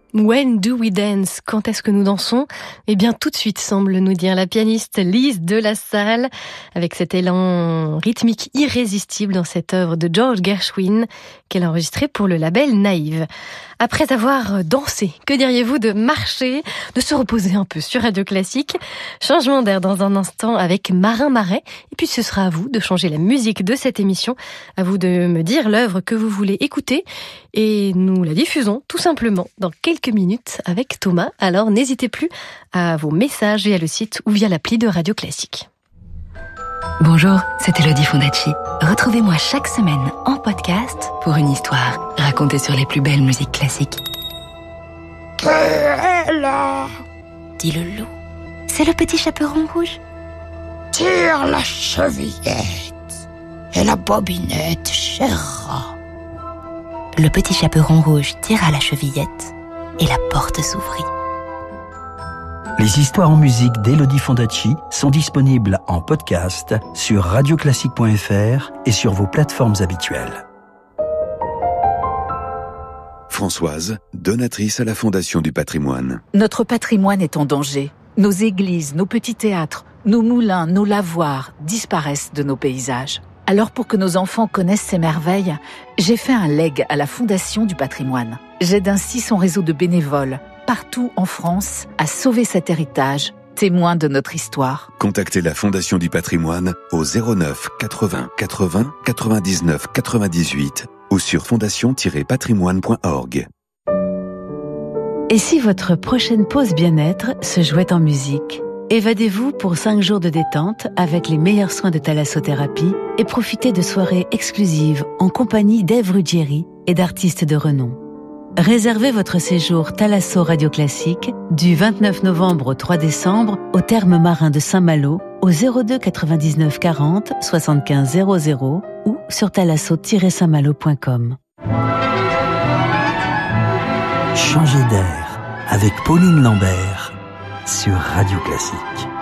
When do we dance? Quand est-ce que nous dansons? Eh bien, tout de suite, semble nous dire la pianiste Lise de la Salle, avec cet élan rythmique irrésistible dans cette œuvre de George Gershwin qu'elle a enregistrée pour le label Naïve. Après avoir dansé, que diriez-vous de marcher, de se reposer un peu sur Radio Classique? Changement d'air dans un instant avec Marin Marais. Et puis ce sera à vous de changer la musique de cette émission. À vous de me dire l'œuvre que vous voulez écouter. Et nous la diffusons tout simplement dans quelques minutes avec Thomas. Alors n'hésitez plus à vos messages via le site ou via l'appli de Radio Classique. Bonjour, c'est Elodie Fondacci. Retrouvez-moi chaque semaine en podcast pour une histoire racontée sur les plus belles musiques classiques. Qui est là? Dit le loup. C'est le petit chaperon rouge. Tire la chevillette et la bobinette, cher rat. Le petit chaperon rouge tira la chevillette et la porte s'ouvrit. Les histoires en musique d'Elodie Fondacci sont disponibles en podcast sur radioclassique.fr et sur vos plateformes habituelles. Françoise, donatrice à la Fondation du Patrimoine. Notre patrimoine est en danger. Nos églises, nos petits théâtres, nos moulins, nos lavoirs disparaissent de nos paysages. Alors pour que nos enfants connaissent ces merveilles, j'ai fait un leg à la Fondation du Patrimoine. J'aide ainsi son réseau de bénévoles, partout en France, à sauver cet héritage, témoin de notre histoire. Contactez la Fondation du Patrimoine au 09 80 80 99 98 ou sur fondation-patrimoine.org. Et si votre prochaine pause bien-être se jouait en musique? Évadez-vous pour 5 jours de détente avec les meilleurs soins de thalassothérapie et profitez de soirées exclusives en compagnie d'Ève Ruggieri et d'artistes de renom. Réservez votre séjour Thalasso Radio Classique du 29 novembre au 3 décembre au Thermes Marins de Saint-Malo au 02 99 40 75 00 ou sur thalasso-saintmalo.com. Changer d'air avec Pauline Lambert sur Radio Classique.